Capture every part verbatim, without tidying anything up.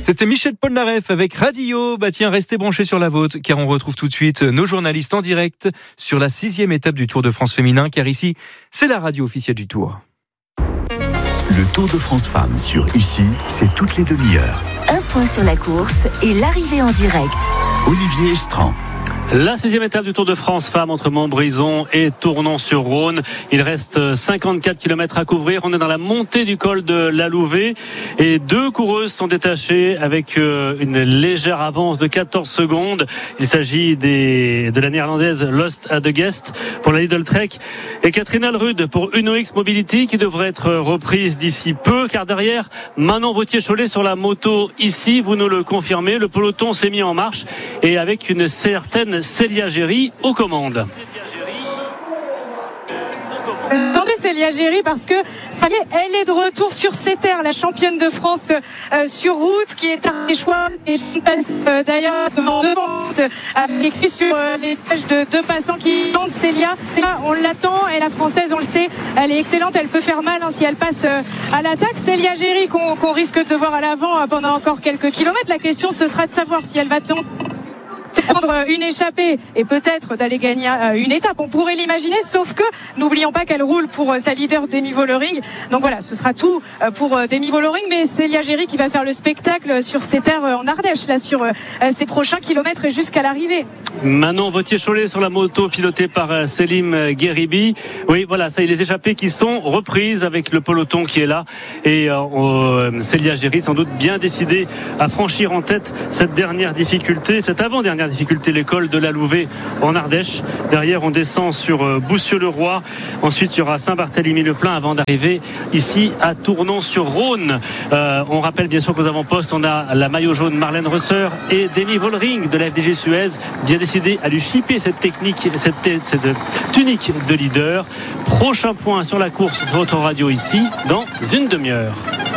C'était Michel Polnareff avec Radio. Bah tiens, restez branchés sur la vôtre, car on retrouve tout de suite nos journalistes en direct sur la sixième étape du Tour de France féminin, car ici, c'est la radio officielle du Tour. Le Tour de France Femmes sur Ici, c'est toutes les demi-heures. Un point sur la course et l'arrivée en direct. Olivier Estran. La sixième étape du Tour de France femmes entre Montbrison et Tournon-sur-Rhône. Il reste cinquante-quatre kilomètres à couvrir. On est dans la montée du col de la Louvet et deux coureuses sont détachées avec une légère avance de quatorze secondes. Il s'agit des, de la néerlandaise Lost at the Guest pour la Lidl Trek et Catherine Alrude pour Uno X Mobility qui devrait être reprise d'ici peu, car derrière Manon Vautier-Cholet sur la moto ici, vous nous le confirmez, le peloton s'est mis en marche et avec une certaine Célia Géry aux commandes. Attendez Célia Géry, parce que ça y est, elle est de retour sur ses terres, la championne de France euh, sur route qui est à choix et je passe euh, d'ailleurs devant deux bandes avec écrit sur euh, les sièges de deux passants qui tentent Célia. Là, on l'attend et la française, on le sait, elle est excellente, elle peut faire mal hein, si elle passe euh, à l'attaque. Célia Géry qu'on, qu'on risque de voir à l'avant euh, pendant encore quelques kilomètres. La question ce sera de savoir si elle va tenter prendre une échappée et peut-être d'aller gagner une étape, on pourrait l'imaginer, sauf que n'oublions pas qu'elle roule pour sa leader Demi Vollering. Donc voilà, ce sera tout pour Demi Vollering, mais Célia Géry qui va faire le spectacle sur ses terres en Ardèche, là sur ses prochains kilomètres jusqu'à l'arrivée. Manon Vautier-Cholet sur la moto pilotée par Selim Gueribi. Oui, voilà, ça y est, les échappées qui sont reprises avec le peloton qui est là et euh, Célia Géry sans doute bien décidée à franchir en tête cette dernière difficulté, cette avant-dernière difficulté, l'école de la Louvet en Ardèche. Derrière, on descend sur Boussieu-le-Roi. Ensuite, il y aura Saint-Barthélemy-le-Plain avant d'arriver ici à Tournon-sur-Rhône. Euh, on rappelle bien sûr qu'aux avant-postes, on a la maillot jaune Marlène Rösser et Demi Vollering de la F D G Suez, bien décidé à lui chipper cette technique, cette, cette tunique de leader. Prochain point sur la course de votre radio ici dans une demi-heure.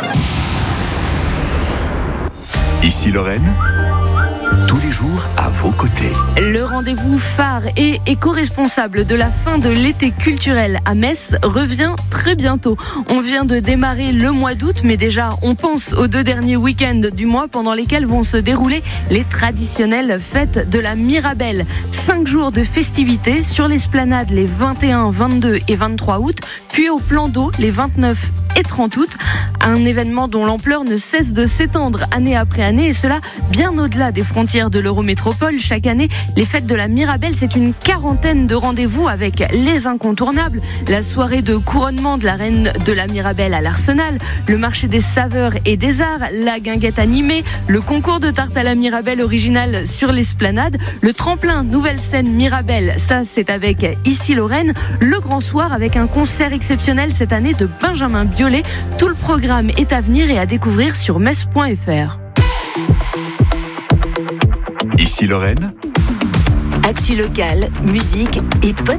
Ici Lorraine, tous les jours à vos côtés. Le rendez-vous phare et éco-responsable de la fin de l'été culturel à Metz revient très bientôt. On vient de démarrer le mois d'août, mais déjà on pense aux deux derniers week-ends du mois pendant lesquels vont se dérouler les traditionnelles fêtes de la Mirabelle. Cinq jours de festivités sur l'esplanade les vingt et un, vingt-deux et vingt-trois août, puis au plan d'eau les vingt-neuf et trente août. Un événement dont l'ampleur ne cesse de s'étendre année après année, et cela bien au-delà des frontières de l'Eurométropole. Chaque année, les fêtes de la Mirabelle, c'est une quarantaine de rendez-vous avec les incontournables. La soirée de couronnement de la reine de la Mirabelle à l'Arsenal, le marché des saveurs et des arts, la guinguette animée, le concours de tarte à la Mirabelle originale sur l'esplanade, le tremplin Nouvelle Scène Mirabelle, ça c'est avec Ici Lorraine, le grand soir avec un concert exceptionnel cette année de Benjamin Biolay. Tout le programme est à venir et à découvrir sur metz point f r. Ici Lorraine, Actu locale, musique et bonne